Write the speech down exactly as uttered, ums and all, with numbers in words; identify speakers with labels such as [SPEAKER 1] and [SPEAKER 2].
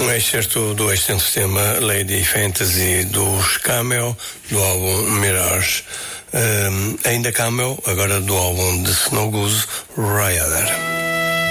[SPEAKER 1] Um excerto do extenso tema Lady Fantasy dos Camel, do álbum Mirage. Um, ainda Camel, agora do álbum de Snow Goose Rider.